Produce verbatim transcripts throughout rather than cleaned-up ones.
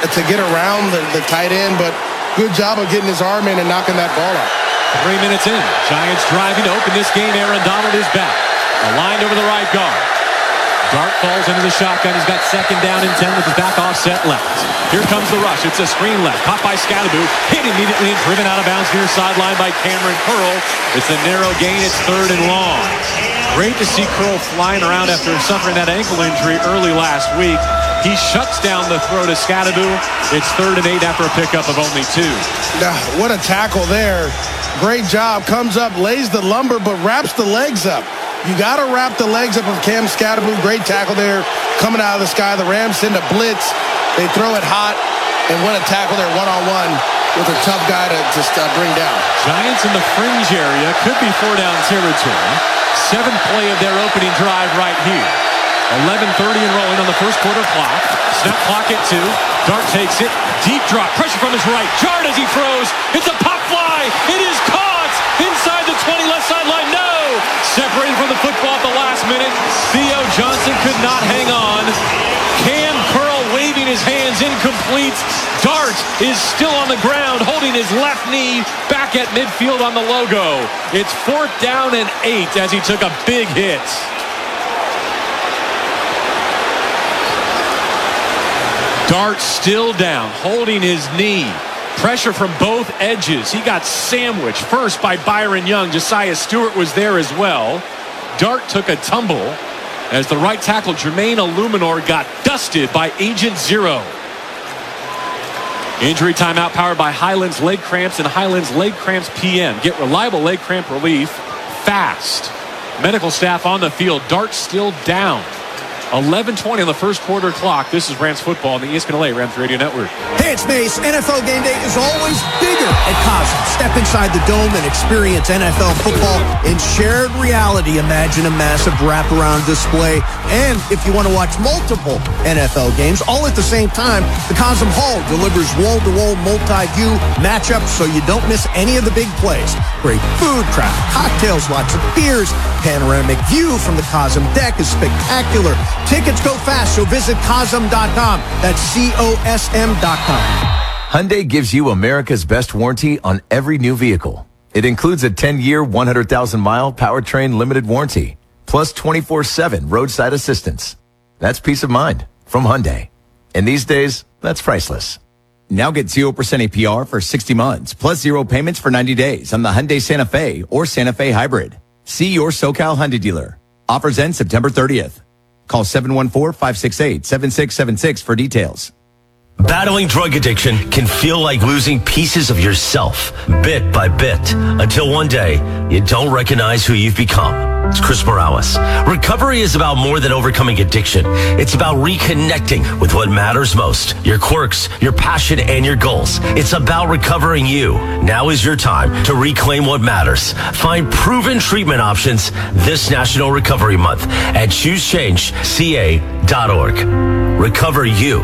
to get around the, the tight end, but good job of getting his arm in and knocking that ball out. Three minutes in. Giants driving to open this game. Aaron Donald is back. Aligned over the right guard. Dart falls into the shotgun. He's got second down and ten with his back offset left. Here comes the rush. It's a screen left. Caught by Scalaboo. Hit immediately and driven out of bounds near sideline by Cameron Curl. It's a narrow gain. It's third and long. Great to see Curl flying around after suffering that ankle injury early last week. He shuts down the throw to Scalaboo. It's third and eight after a pickup of only two. Now, what a tackle there. Great job. Comes up, lays the lumber, but wraps the legs up. You got to wrap the legs up of Cam Scalaboo. Great tackle there. Coming out of the sky. The Rams send a blitz. They throw it hot. And what a tackle there one-on-one with a tough guy to just uh, bring down. Giants in the fringe area. Could be four-down territory. Seventh play of their opening drive right here. eleven thirty and rolling on the first quarter clock. Snap clock at two. Dart takes it. Deep drop. Pressure from his right. Jarred as he throws. It's a pop fly. It is caught inside the twenty left sideline. No! Separated from the football at the last minute. Theo Johnson could not hang on. Cam Curl waving his hands, incomplete. Dart is still on the ground, holding his left knee back at midfield on the logo. It's fourth down and eight as he took a big hit. Dart still down, holding his knee. Pressure from both edges. He got sandwiched first by Byron Young. Josiah Stewart was there as well. Dart took a tumble as the right tackle Jermaine Illuminor got dusted by Agent Zero. Injury timeout powered by Highlands Leg Cramps and Highlands Leg Cramps P M. Get reliable leg cramp relief fast. Medical staff on the field. Dart still down. eleven twenty on the first quarter clock. This is Rams football on the E S P N L A Rams Radio Network. Hey, it's Mace. N F L Game Day is always bigger at Cosm. Step inside the dome and experience N F L football in shared reality. Imagine a massive wraparound display. And if you want to watch multiple N F L games all at the same time, the Cosm Hall delivers wall-to-wall multi-view matchups so you don't miss any of the big plays. Great food, craft cocktails, lots of beers. Panoramic view from the Cosm deck is spectacular. Tickets go fast, so visit Cosm dot com. That's C O S M dot com. Hyundai gives you America's best warranty on every new vehicle. It includes a ten-year, one hundred thousand mile powertrain limited warranty, plus twenty-four seven roadside assistance. That's peace of mind from Hyundai. And these days, that's priceless. Now get zero percent A P R for sixty months, plus zero payments for ninety days on the Hyundai Santa Fe or Santa Fe Hybrid. See your SoCal Hyundai dealer. Offers end September thirtieth. Call seven one four, five six eight, seven six seven six for details. Battling drug addiction can feel like losing pieces of yourself, bit by bit, until one day you don't recognize who you've become. It's Chris Morales. Recovery is about more than overcoming addiction. It's about reconnecting with what matters most, your quirks, your passion, and your goals. It's about recovering you. Now is your time to reclaim what matters. Find proven treatment options this National Recovery Month at choose change C A dot org. Recover you.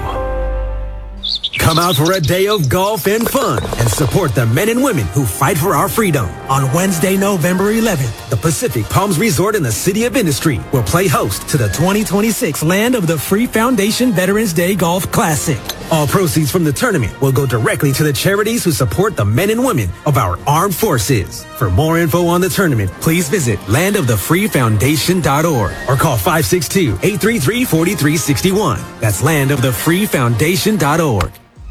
Come out for a day of golf and fun and support the men and women who fight for our freedom. On Wednesday, November eleventh, the Pacific Palms Resort in the City of Industry will play host to the twenty twenty-six Land of the Free Foundation Veterans Day Golf Classic. All proceeds from the tournament will go directly to the charities who support the men and women of our armed forces. For more info on the tournament, please visit land of the free foundation dot org or call five six two, eight three three, four three six one. That's land of the free foundation dot org.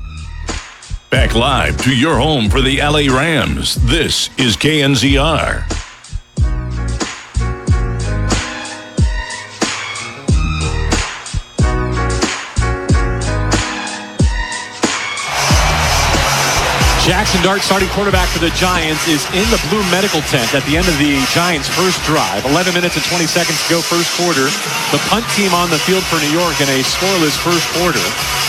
Back live to your home for the L A Rams. This is K N Z R. Jackson Dart, starting quarterback for the Giants, is in the blue medical tent at the end of the Giants' first drive. eleven minutes and twenty seconds to go first quarter. The punt team on the field for New York in a scoreless first quarter.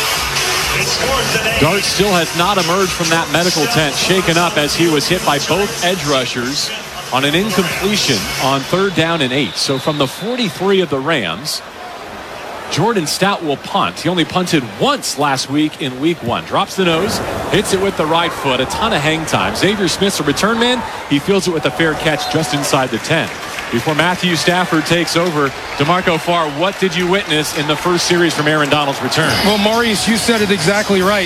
Dart still has not emerged from that medical tent, shaken up as he was hit by both edge rushers on an incompletion on third down and eight. So from the forty-three of the Rams, Jordan Stout will punt. He only punted once last week in week one. Drops the nose, hits it with the right foot. A ton of hang time. Xavier Smith's a return man. He fields it with a fair catch just inside the ten. Before Matthew Stafford takes over, DeMarco Farr, what did you witness in the first series from Aaron Donald's return? Well, Maurice, you said it exactly right.